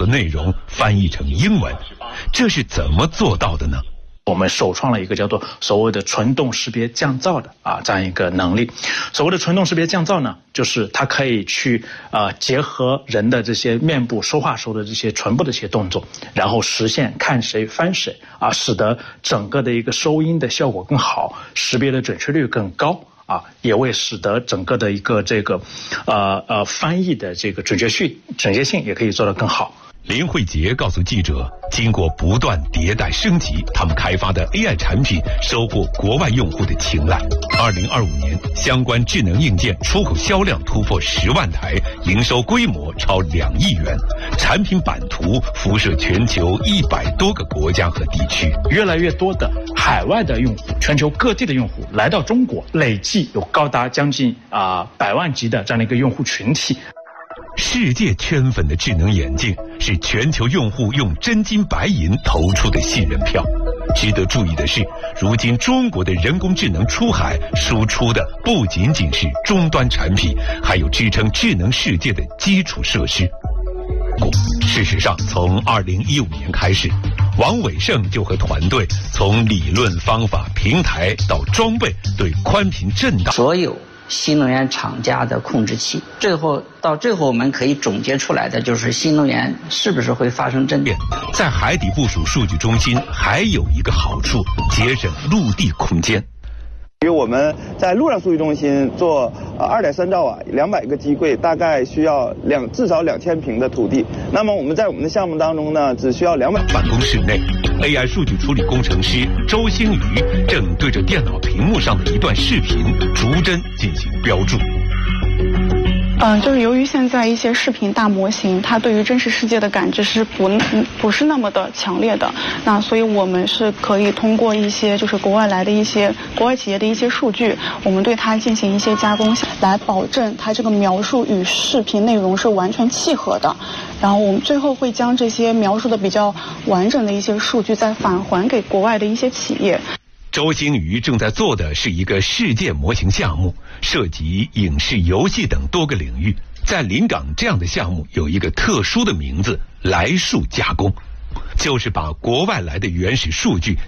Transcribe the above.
的内容翻译成英文，这是怎么做到的呢？ 我们首创了一个叫做所谓的纯动识别降噪的这样一个能力。所谓的纯动识别降噪呢，就是它可以去结合人的这些面部说话时候的这些唇部的一些动作，然后实现看谁翻谁使得整个的一个收音的效果更好，识别的准确率更高也为使得整个的一个这个翻译的这个准确性也可以做得更好。 林慧杰告诉记者，经过不断迭代升级，他们开发的 AI 产品收获国外用户的青睐。2025年，相关智能硬件出口销量突破10万台，营收规模超2亿元，产品版图辐射全球100多个国家和地区。 越来越多的海外的用户，全球各地的用户来到中国，累计有高达将近100万级的这样的一个用户群体。 世界圈粉的智能眼镜是全球用户用真金白银投出的信任票。值得注意的是，如今中国的人工智能出海输出的不仅仅是终端产品，还有支撑智能世界的基础设施。事实上，从2015年开始，王伟胜就和团队从理论方法、平台到装备，对宽频震荡所有新能源厂家的控制器，到最后我们可以总结出来的就是新能源是不是会发生震动。 在海底部署数据中心还有一个好处，节省陆地空间。 因为我们在陆上数据中心做2.3兆瓦200个机柜，大概需要至少2000平的土地。那么我们在我们的项目当中呢，只需要200。 办公室内 ，AI 数据处理工程师周星宇正对着电脑屏幕上的一段视频逐帧进行标注。 就是由于现在一些视频大模型，它对于真实世界的感知是不是那么的强烈的，那所以我们是可以通过一些就是国外企业的一些数据，我们对它进行一些加工，来保证它这个描述与视频内容是完全契合的，然后我们最后会将这些描述的比较完整的一些数据再返还给国外的一些企业。 周星瑜正在做的是一个世界模型项目，涉及影视、游戏等多个领域。在临港这样的项目有一个特殊的名字——来数加工，就是把国外来的原始数据